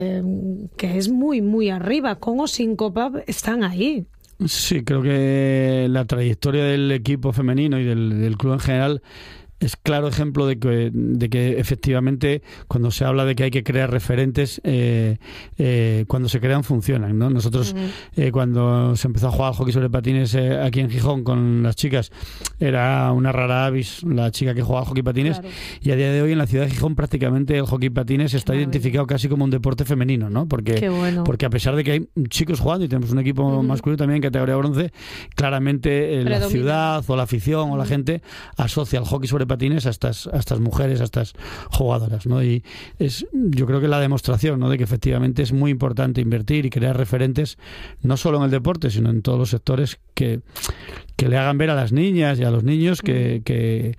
que es muy, muy arriba. Con o sin Copa están ahí. Sí, creo que la trayectoria del equipo femenino y del club en general es claro ejemplo de que efectivamente cuando se habla de que hay que crear referentes, cuando se crean funcionan, ¿no? Nosotros cuando se empezó a jugar al hockey sobre patines aquí en Gijón con las chicas, era una rara avis la chica que jugaba al hockey patines, claro. Y a día de hoy en la ciudad de Gijón prácticamente el hockey patines está identificado casi como un deporte femenino, ¿no? Porque a pesar de que hay chicos jugando y tenemos un equipo masculino también en categoría bronce, claramente la ciudad o la afición o la gente asocia al hockey sobre patines a estas mujeres, a estas jugadoras, ¿no? Y yo creo que la demostración, ¿no?, de que efectivamente es muy importante invertir y crear referentes no solo en el deporte, sino en todos los sectores que le hagan ver a las niñas y a los niños que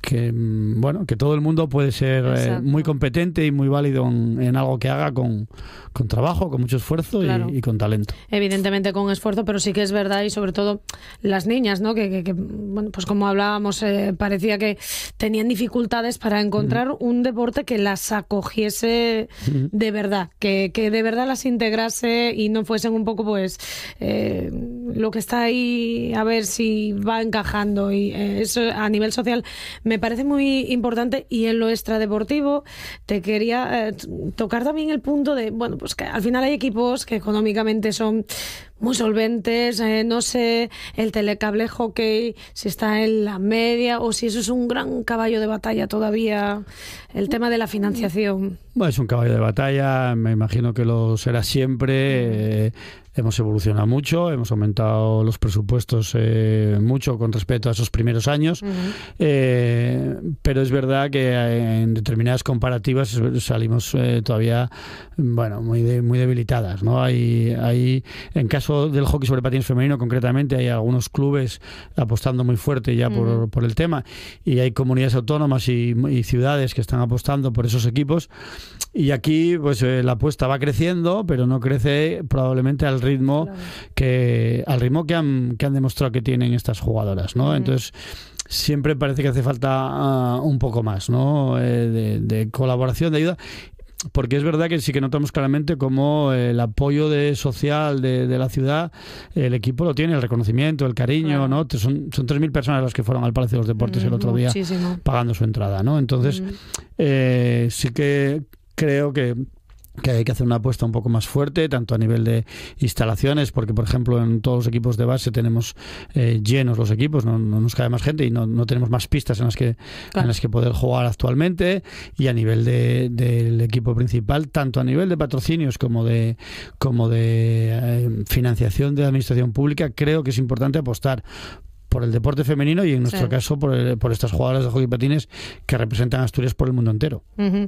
todo el mundo puede ser muy competente y muy válido en algo que haga con trabajo, con mucho esfuerzo, claro. y con talento. Evidentemente con esfuerzo, pero sí que es verdad, y sobre todo las niñas, ¿no? Que bueno, pues como hablábamos, parecía que tenían dificultades para encontrar un deporte que las acogiese de verdad, que de verdad las integrase y no fuesen un poco pues lo que está ahí a ver si va encajando, y eso a nivel social me parece muy importante. Y en lo extradeportivo te quería tocar también el punto de, bueno, pues que al final hay equipos que económicamente son muy solventes, no sé, el telecable hockey, si está en la media o si eso es un gran caballo de batalla todavía, el tema de la financiación. Bueno, es un caballo de batalla, me imagino que lo será siempre. Hemos evolucionado mucho, hemos aumentado los presupuestos mucho con respecto a esos primeros años, pero es verdad que en determinadas comparativas salimos todavía, bueno, muy debilitadas, ¿no? Hay en caso del hockey sobre patines femenino concretamente, hay algunos clubes apostando muy fuerte ya por el tema, y hay comunidades autónomas y ciudades que están apostando por esos equipos, y aquí pues la apuesta va creciendo, pero no crece probablemente al ritmo que han demostrado que tienen estas jugadoras, ¿no? Entonces siempre parece que hace falta un poco más, ¿no? De colaboración, de ayuda, porque es verdad que sí que notamos claramente cómo el apoyo social de la ciudad, el equipo lo tiene, el reconocimiento, el cariño, ¿no? Son 3.000 personas las que fueron al Palacio de los Deportes el otro día pagando su entrada, ¿no? Entonces sí que creo que hay que hacer una apuesta un poco más fuerte, tanto a nivel de instalaciones, porque por ejemplo en todos los equipos de base tenemos llenos los equipos, no nos cabe más gente y no tenemos más pistas en las que poder jugar actualmente, y a nivel del equipo principal, tanto a nivel de patrocinios como de financiación de administración pública, creo que es importante apostar por el deporte femenino y en nuestro caso por estas jugadoras de hockey patines que representan a Asturias por el mundo entero.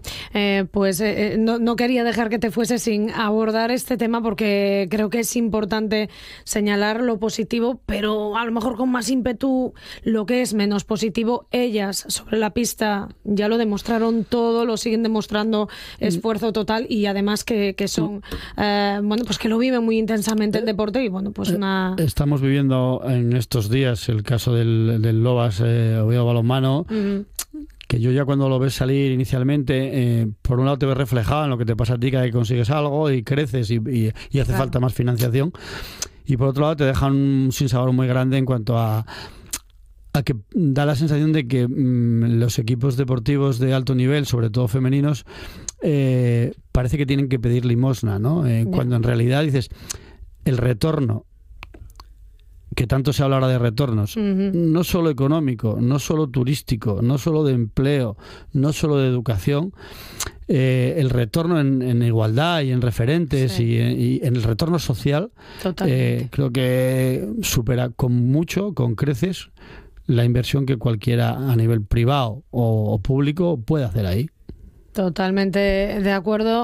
No quería dejar que te fuese sin abordar este tema, porque creo que es importante señalar lo positivo, pero a lo mejor con más ímpetu lo que es menos positivo. Ellas sobre la pista ya lo demostraron todo, lo siguen demostrando, esfuerzo total, y además que son pues que lo viven muy intensamente el deporte, y bueno, pues estamos viviendo en estos días el caso del Lobas Oviedo Balonmano, que yo ya cuando lo ves salir inicialmente, por un lado te ves reflejado en lo que te pasa a ti, que consigues algo y creces y hace falta más financiación, y por otro lado te dejan un sinsabor muy grande en cuanto a que da la sensación de que los equipos deportivos de alto nivel, sobre todo femeninos, parece que tienen que pedir limosna, ¿no? Cuando en realidad dices, el retorno, que tanto se habla ahora de retornos, no solo económico, no solo turístico, no solo de empleo, no solo de educación, el retorno en igualdad y en referentes y en el retorno social, creo que supera con creces la inversión que cualquiera a nivel privado o público puede hacer ahí. Totalmente de acuerdo.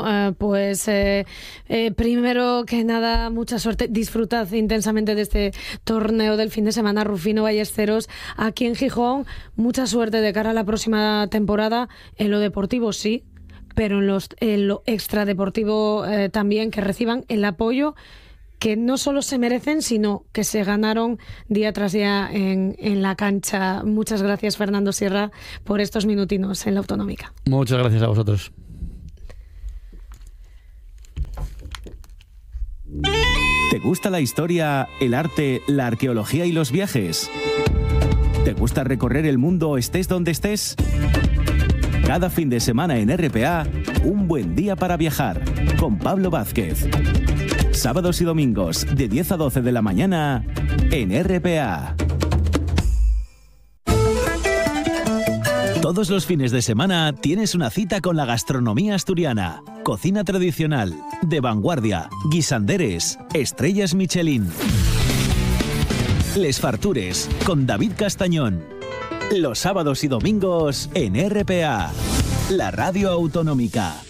Primero que nada, mucha suerte. Disfrutad intensamente de este torneo del fin de semana, Rufino Ballesteros, aquí en Gijón. Mucha suerte de cara a la próxima temporada. En lo deportivo sí, pero en lo extradeportivo también, que reciban el apoyo que no solo se merecen, sino que se ganaron día tras día en la cancha. Muchas gracias, Fernando Sierra, por estos minutinos en La Autonómica. Muchas gracias a vosotros. ¿Te gusta la historia, el arte, la arqueología y los viajes? ¿Te gusta recorrer el mundo estés donde estés? Cada fin de semana en RPA, un buen día para viajar, con Pablo Vázquez. Sábados y domingos, de 10 a 12 de la mañana, en RPA. Todos los fines de semana tienes una cita con la gastronomía asturiana. Cocina tradicional, de vanguardia, guisanderes, estrellas Michelin. Les Fartures, con David Castañón. Los sábados y domingos en RPA, la radio autonómica.